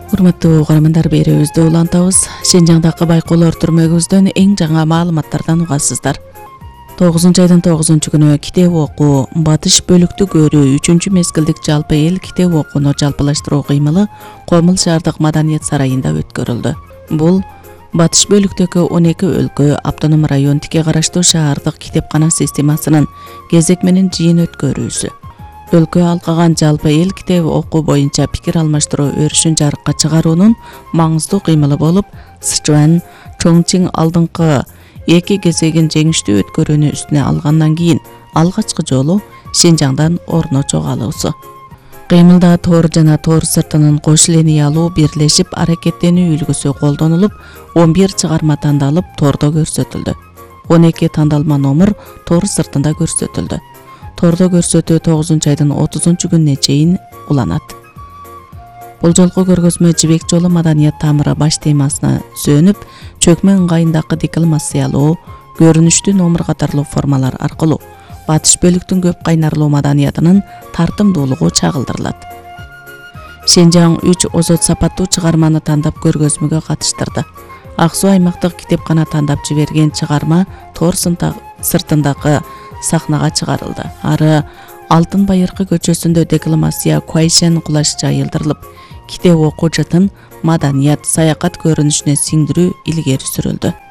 Урматтуу угармандар, берүүбүздү улантабыз. Шинжаңдагы байкоолор түрмөгүбүздөн эң жаңа маалыматтардан угасыздар. 9-айдын 9-күнү китеп окуу батыш бөлүктүк өрүү 3-мезгилдик жалпы эл китеп окууну жалпылаштыруу кыймылы Комул шаардык маданият сарайында өткөрүлдү. Бул батыш бөлүктөгү 12 өлкө, автоном район тике караштуу шаардык китепкана системасынын кезек менен жыйын өткөрүүсү. Өлкө алкаган жалпы эл китеп окуу боюнча пикир алмаштыруу өрүшүн жарыкка чыгаруунун маңыздуу кыймылы болуп, Сычуан, Чоңчиң алдыңкы эки кезегин жеңиштүү өткөрүүнү үстүнө алгандан кийин алгачкы жолу Шинжаңдан орно чогулуусу. Кыймылда тор жана тор сыртынын кош линиялуу бирлешип аракеттенүү үлгүсү колдонулуп, 11 чыгарма тандалып тордо көрсөтүлдү. 12 тандалма номер тор сыртында көрсөтүлдү. Тордо көрсөтүү 9-айдын 30-күнүнө чейин уланат. Бул жолку көргөзмө Жибек жолу маданият тамыры баш темасына сөнүп, чөкмө ыңгайындагы декламациялуу, көрүнүштүү номер катарлуу формалар аркылуу батыш бөлүктүн көп кайнарлуу маданиятынын тартымдуулугу чагылдырылат. Шинжаң 3 озот сапаттуу чыгарманы тандап көргөзмөгө катыштырды. Ак Суу аймактык китепкана тандап жиберген чыгарма тор сыртындагы сахнага чыгарылды. Ары Алтын Байыркы көчөсүндө декламация Куайшен кулаш жайылдырылып, китеп окуу жытын маданият, саякат көрүнүшүнө сиңдирүү илгери сүрүлдү.